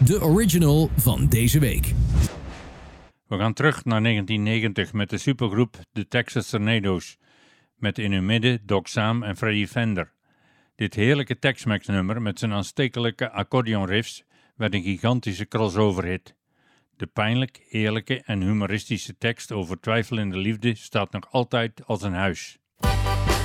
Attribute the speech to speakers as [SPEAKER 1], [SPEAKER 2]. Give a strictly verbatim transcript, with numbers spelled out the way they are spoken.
[SPEAKER 1] de original van deze week.
[SPEAKER 2] We gaan terug naar negentien negentig met de supergroep de Texas Tornadoes, met in hun midden Doc Sam en Freddie Fender. Dit heerlijke Tex-Mex nummer met zijn aanstekelijke accordeonriffs werd een gigantische crossover-hit. De pijnlijk, eerlijke en humoristische tekst over twijfelende liefde staat nog altijd als een huis.